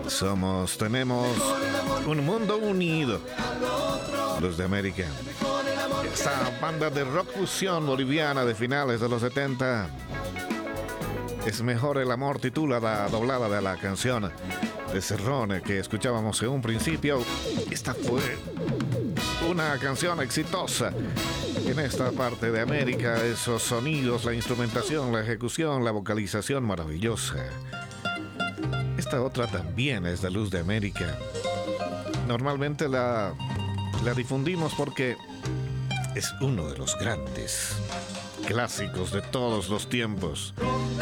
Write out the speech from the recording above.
Tenemos un mundo unido. Luz de América. Esta banda de rock fusión boliviana de finales de los 70. Es mejor el amor, titula la doblada de la canción de Cerrone que escuchábamos en un principio. Esta fue una canción exitosa en esta parte de América. Esos sonidos, la instrumentación, la ejecución, la vocalización maravillosa. Esta otra también es de Luz de América. Normalmente la difundimos porque es uno de los grandes clásicos de todos los tiempos.